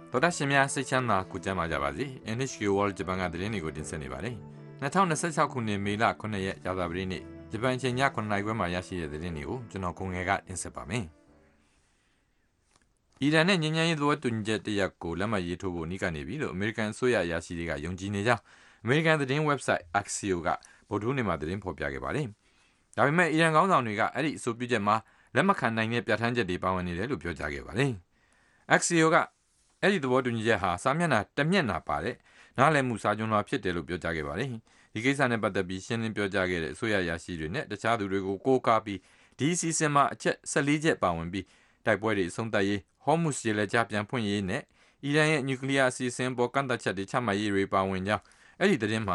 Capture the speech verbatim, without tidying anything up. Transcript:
တော်တာရှင်များစိတ်ချမ်းသာကိုကြမ်းပါကြပါစေ เอ็น เอช เค World ဂျပန်ကသတင်းတွေကိုတင်ဆက်နေပါတယ်၂၀၂၆ခုနှစ်မေလခုနှစ်ရက်ကြာသပတေးနေ့ဂျပန်အချိန်ညခုနှစ်နာရီခွဲမှာရရှိတဲ့သတင်းတွေကိုကျွန်တော်ကိုငယ်ကတင်ဆက်ပါမယ်အီရန်နဲ့ငြိမ်းချမ်းရေးသဘောတူညီချက်တရက်ကိုလက်မှတ်ရေးထိုးဖို့နှီးကနေပြီလို့အမေရိကန်အစိုးရအရာရှိတွေကယုံကြည်နေကြောင်းအမေရိကန်သတင်း website Axios ကဗုဒ္ဓဟူးနေ့မှာသတင်းဖော်ပြခဲ့ပါတယ်ဒါပေမဲ့အီရန်ခေါင်းဆောင်တွေကအဲ့ဒီအဆိုပြုချက်မှာလက်မခံနိုင်တဲ့ပြဋ္ဌာန်းချက်တွေပါဝင်နေတယ်လို့ပြောကြားခဲ့ပါတယ် Axios ကအဲ့ဒီသဘောတူညီချက်ဟာစာမျက်နှာတစ်မျက်နှာပါတဲ့နားလည်မှုစာချုပ်လွှာဖြစ်တယ်လို့ပြောကြားခဲ့ပါတယ်ဒီကိစ္စနဲ့ပတ်သက်ပြီးရှင်းလင်းပြောကြားခဲ့တဲ့အစိုးရရာရှိတွေနဲ့တခြားသူတွေကိုကိုးကားပြီးဒီအစီအစဉ်မှာအချက်၁၄ချက်ပါဝင်ပြီးတိုက်ပွဲတွေအဆုံးသတ်ရေးဟော်မုစ်ရေလက်ကြားပြန်ဖွင့်ရေးနဲ့အီရန်ရဲ့နျူကလ িয়ার အစီအစဉ်ပေါ်ကန့်သတ်ချက်တွေချမှတ်ရေးတွေပါဝင်ကြောင်းအဲ့ဒီသတင်းမှ